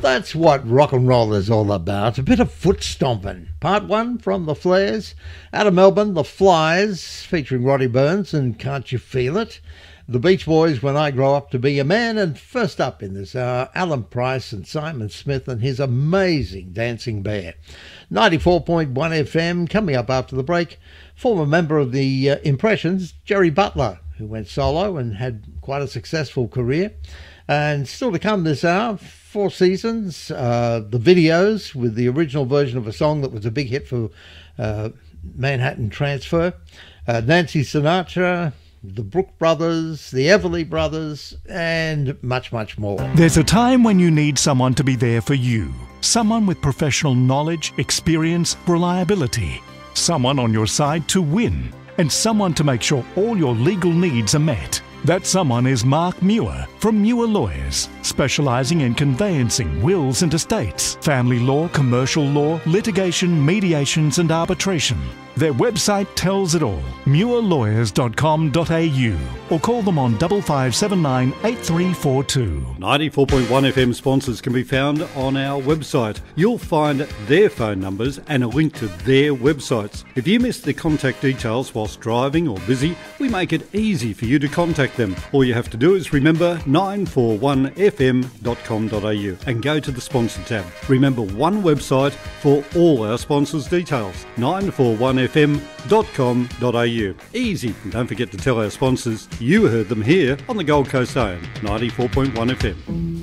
That's what rock and roll is all about. A bit of foot stomping. Part 1 from The Flares. Out of Melbourne, The Flies, featuring Roddy Burns and Can't You Feel It? The Beach Boys, When I Grow Up to Be a Man. And first up in this hour, Alan Price and Simon Smith and his amazing Dancing Bear. 94.1 FM, coming up after the break. Former member of the Impressions, Jerry Butler, who went solo and had quite a successful career. And still to come this hour, 4 Seasons, the videos with the original version of a song that was a big hit for Manhattan Transfer, Nancy Sinatra, the Brooke Brothers, the Everly Brothers, and much, much more. There's a time when you need someone to be there for you. Someone with professional knowledge, experience, reliability. Someone on your side to win. And someone to make sure all your legal needs are met. That someone is Mark Muir from Muir Lawyers, specialising in conveyancing, wills and estates, family law, commercial law, litigation, mediations and arbitration. Their website tells it all, muirlawyers.com.au, or call them on 5579 8342. 94.1 FM sponsors can be found on our website. You'll find their phone numbers and a link to their websites. If you miss the contact details whilst driving or busy, we make it easy for you to contact them. All you have to do is remember 941fm.com.au and go to the sponsor tab. Remember, one website for all our sponsors' details, 941fm.com.au. Easy, and don't forget to tell our sponsors you heard them here on the Gold Coast Own 94.1 FM.